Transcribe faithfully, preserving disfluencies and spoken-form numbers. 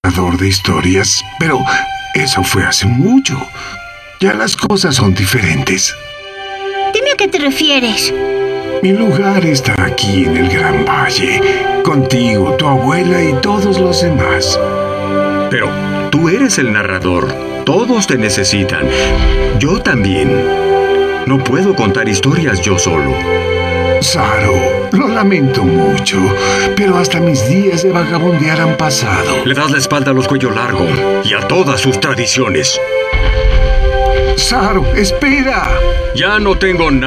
narrador de historias, pero eso fue hace mucho. Ya las cosas son diferentes. Dime a qué te refieres. Mi lugar está aquí en el Gran Valle, contigo, tu abuela y todos los demás. Pero tú eres el narrador. Todos te necesitan. Yo también. No puedo contar historias yo solo. Saro, lo lamento mucho, pero hasta mis días de vagabundear han pasado. Le das la espalda a los cuello largo y a todas sus tradiciones. Saro, espera. Ya no tengo nada.